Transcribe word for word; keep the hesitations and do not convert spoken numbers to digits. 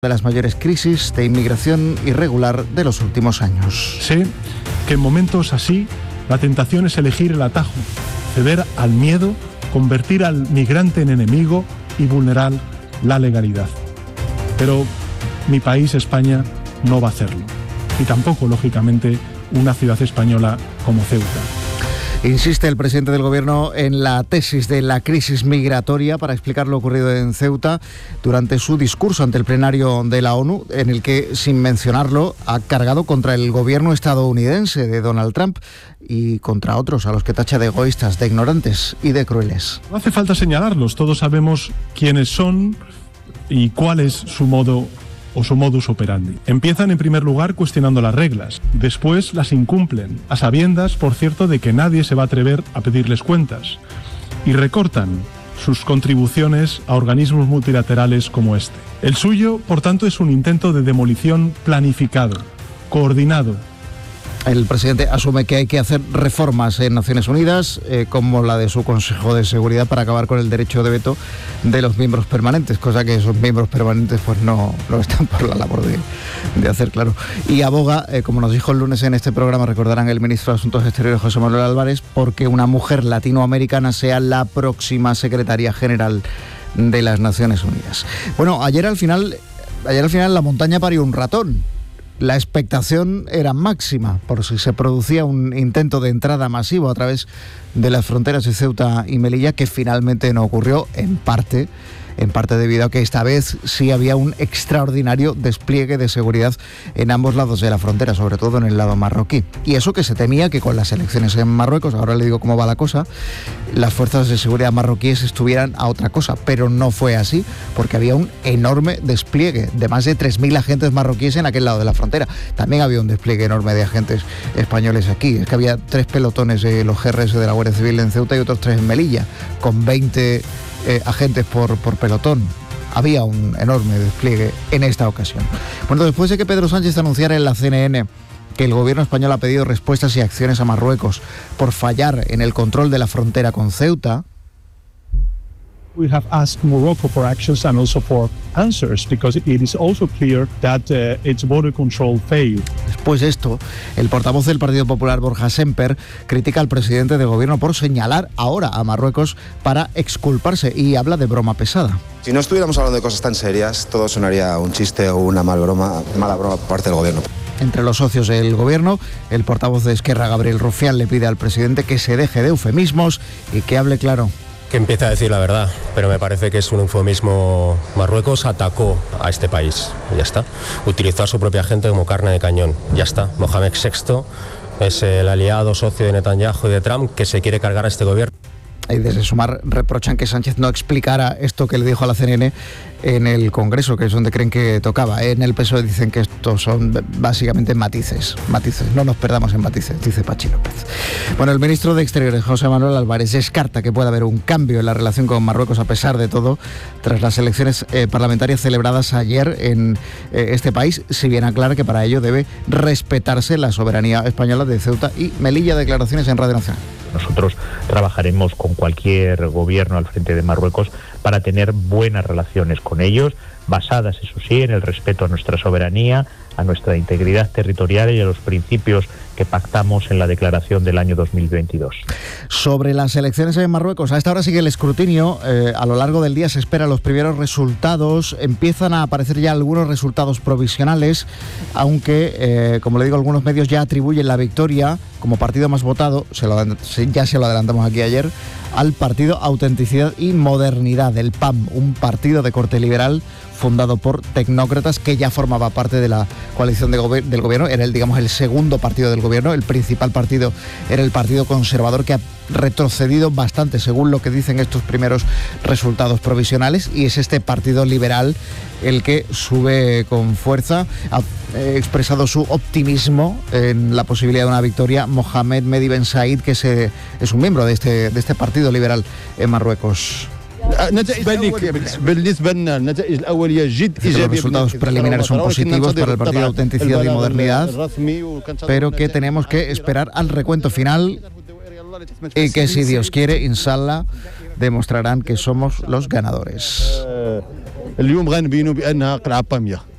de las mayores crisis de inmigración irregular de los últimos años. Sé que en momentos así la tentación es elegir el atajo, ceder al miedo, convertir al migrante en enemigo y vulnerar la legalidad. Pero mi país, España, no va a hacerlo. Y tampoco, lógicamente, una ciudad española como Ceuta. Insiste el presidente del Gobierno en la tesis de la crisis migratoria para explicar lo ocurrido en Ceuta durante su discurso ante el plenario de la ONU, en el que, sin mencionarlo, ha cargado contra el gobierno estadounidense de Donald Trump y contra otros a los que tacha de egoístas, de ignorantes y de crueles. No hace falta señalarlos, todos sabemos quiénes son y cuál es su modo o su modus operandi. Empiezan en primer lugar cuestionando las reglas, después las incumplen, a sabiendas, por cierto, de que nadie se va a atrever a pedirles cuentas, y recortan sus contribuciones a organismos multilaterales como este. El suyo, por tanto, es un intento de demolición planificado, coordinado. El presidente asume que hay que hacer reformas en Naciones Unidas, eh, como la de su Consejo de Seguridad, para acabar con el derecho de veto de los miembros permanentes, cosa que esos miembros permanentes pues no, no están por la labor de, de hacer, claro. Y aboga, eh, como nos dijo el lunes en este programa, recordarán el ministro de Asuntos Exteriores, José Manuel Álvarez, porque una mujer latinoamericana sea la próxima secretaria general de las Naciones Unidas. Bueno, ayer al final, ayer al final la montaña parió un ratón. La expectación era máxima por si se producía un intento de entrada masivo a través de las fronteras de Ceuta y Melilla, que finalmente no ocurrió, en parte, en parte debido a que esta vez sí había un extraordinario despliegue de seguridad en ambos lados de la frontera, sobre todo en el lado marroquí. Y eso que se temía que con las elecciones en Marruecos, ahora le digo cómo va la cosa, las fuerzas de seguridad marroquíes estuvieran a otra cosa, pero no fue así, porque había un enorme despliegue de más de tres mil agentes marroquíes en aquel lado de la frontera. También había un despliegue enorme de agentes españoles aquí. Es que había tres pelotones de los G R S de la Guardia Civil en Ceuta y otros tres en Melilla, con veinte Eh, agentes por, por pelotón. Había un enorme despliegue en esta ocasión. Bueno, después de que Pedro Sánchez anunciara en la C N N que el gobierno español ha pedido respuestas y acciones a Marruecos por fallar en el control de la frontera con Ceuta, we have asked Morocco for actions and also for answers, because it is also clear that uh, its border control failed. Después de esto, el portavoz del Partido Popular, Borja Semper, critica al presidente del gobierno por señalar ahora a Marruecos para exculparse y habla de broma pesada. Si no estuviéramos hablando de cosas tan serias, todo sonaría un chiste o una mal broma, mala broma por parte del gobierno. Entre los socios del gobierno, el portavoz de Esquerra, Gabriel Rufián, le pide al presidente que se deje de eufemismos y que hable claro. Que empiece a decir la verdad, pero me parece que es un eufemismo. Marruecos atacó a este país, ya está. Utilizó a su propia gente como carne de cañón, ya está. Mohamed sexto es el aliado socio de Netanyahu y de Trump que se quiere cargar a este gobierno. Y desde Sumar reprochan que Sánchez no explicara esto que le dijo a la C N N en el Congreso, que es donde creen que tocaba. En el P S O E dicen que estos son básicamente matices, matices, no nos perdamos en matices, dice Pachi López. Bueno, el ministro de Exteriores, José Manuel Álvarez, descarta que pueda haber un cambio en la relación con Marruecos a pesar de todo, tras las elecciones eh, parlamentarias celebradas ayer en eh, este país, si bien aclara que para ello debe respetarse la soberanía española de Ceuta y Melilla. Declaraciones en Radio Nacional. Nosotros trabajaremos con cualquier gobierno al frente de Marruecos para tener buenas relaciones con ellos, basadas, eso sí, en el respeto a nuestra soberanía, a nuestra integridad territorial y a los principios que pactamos en la declaración del año dos mil veintidós. Sobre las elecciones en Marruecos, a esta hora sigue el escrutinio. Eh, a lo largo del día se esperan los primeros resultados. Empiezan a aparecer ya algunos resultados provisionales, aunque, eh, como le digo, algunos medios ya atribuyen la victoria como partido más votado, se lo, ya se lo adelantamos aquí ayer, al partido Autenticidad y Modernidad, el P A M, un partido de corte liberal fundado por tecnócratas que ya formaba parte de la coalición de gober- del gobierno. Era el, digamos, el segundo partido del gobierno. El principal partido era el Partido Conservador, que ha retrocedido bastante según lo que dicen estos primeros resultados provisionales, y es este Partido Liberal el que sube con fuerza. Ha eh, expresado su optimismo en la posibilidad de una victoria Mohamed Mehdi Ben Said, que es, eh, es un miembro de este, de este Partido Liberal en Marruecos. Los resultados preliminares son positivos para el Partido Autenticidad y Modernidad, pero que tenemos que esperar al recuento final y que, si Dios quiere, inshallah, demostrarán que somos los ganadores. اليوم غنبينوا بانها قرعه باميه.